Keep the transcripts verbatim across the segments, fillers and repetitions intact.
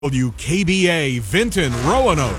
W K B A Vinton Roanoke.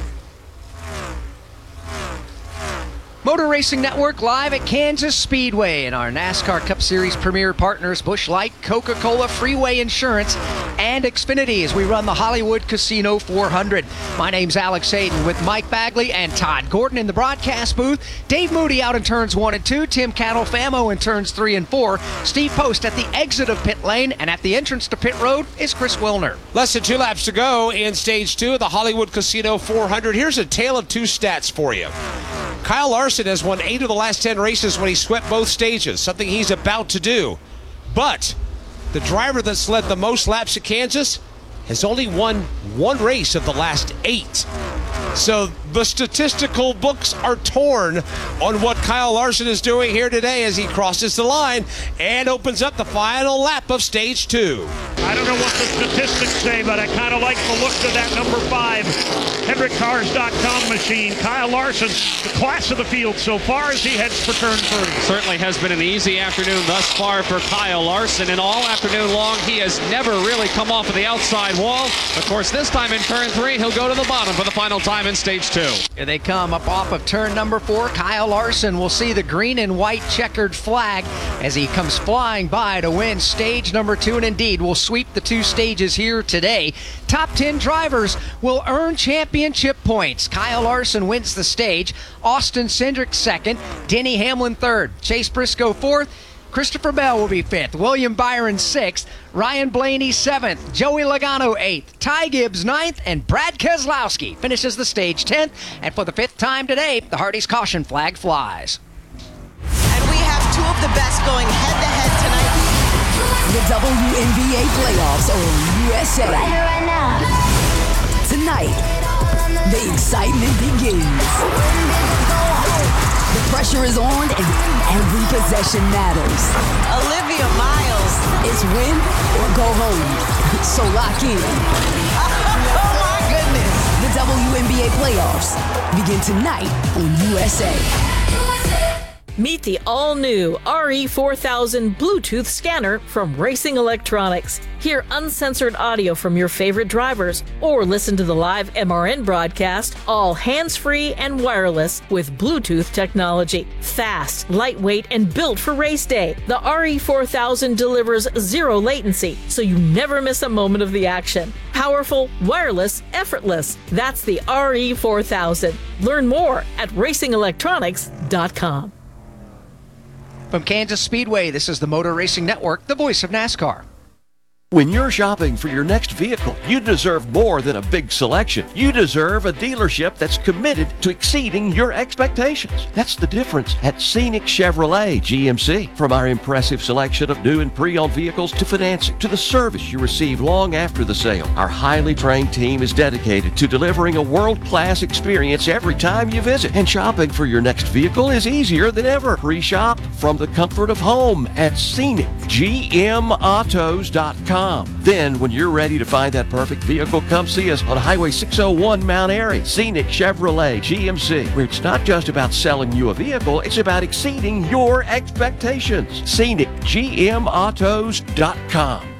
Motor Racing Network live at Kansas Speedway and our NASCAR Cup Series premier partners Busch Light, Coca-Cola, Freeway Insurance, and Xfinity as we run the Hollywood Casino four hundred. My name's Alex Hayden with Mike Bagley and Todd Gordon in the broadcast booth. Dave Moody out in turns one and two. Tim Cattle-Famo in turns three and four. Steve Post at the exit of pit lane, and at the entrance to pit road is Chris Wilner. Less than two laps to go in stage two of the Hollywood Casino four hundred. Here's a tale of two stats for you. Kyle Larson has won eight of the last ten races when he swept both stages, something he's about to do. But the driver that's led the most laps at Kansas has only won one race of the last eight. So the statistical books are torn on what Kyle Larson is doing here today as he crosses the line and opens up the final lap of stage two. I don't know what the statistics say, but I kind of like the look of that number five Hendrick Cars dot com machine. Kyle Larson, the class of the field so far as he heads for turn thirty. Certainly has been an easy afternoon thus far for Kyle Larson, and all afternoon long he has never really come off of the outside wall. Of course, this time in turn three, he'll go to the bottom for the final time in stage two. Here they come up off of turn number four. Kyle Larson will see the green and white checkered flag as he comes flying by to win stage number two, and indeed will sweep the two stages here today. Top ten drivers will earn championship points. Kyle Larson wins the stage. Austin Cindric second. Denny Hamlin third. Chase Briscoe fourth. Christopher Bell will be fifth. William Byron sixth. Ryan Blaney seventh. Joey Logano eighth. Ty Gibbs ninth. And Brad Keselowski finishes the stage tenth. And for the fifth time today, the Hardee's caution flag flies. And we have two of the best going head-to-head tonight. The W N B A playoffs on U S A. Right here, right now. Tonight, the excitement begins. The pressure is on and every possession matters. Olivia Miles. It's win or go home. So lock in. Oh my goodness. The W N B A playoffs begin tonight on U S A. Meet the all-new R E four thousand Bluetooth scanner from Racing Electronics. Hear uncensored audio from your favorite drivers or listen to the live M R N broadcast, all hands-free and wireless with Bluetooth technology. Fast, lightweight, and built for race day, the R E four thousand delivers zero latency, so you never miss a moment of the action. Powerful, wireless, effortless. That's the R E four thousand. Learn more at racing electronics dot com. From Kansas Speedway, this is the Motor Racing Network, the voice of NASCAR. When you're shopping for your next vehicle, you deserve more than a big selection. You deserve a dealership that's committed to exceeding your expectations. That's the difference at Scenic Chevrolet G M C. From our impressive selection of new and pre-owned vehicles to financing to the service you receive long after the sale, our highly trained team is dedicated to delivering a world-class experience every time you visit. And shopping for your next vehicle is easier than ever. Pre-shop from the comfort of home at Scenic G M Autos dot com. Then, when you're ready to find that perfect vehicle, come see us on Highway six oh one Mount Airy. Scenic Chevrolet G M C, where it's not just about selling you a vehicle, it's about exceeding your expectations. Scenic G M Autos dot com.